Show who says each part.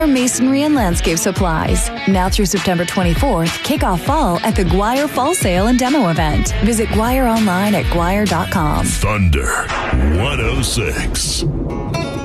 Speaker 1: Masonry and landscape supplies. Now through September 24th, kick off fall at the Guire Fall Sale and Demo event. Visit Guire online at guire.com.
Speaker 2: Thunder 106.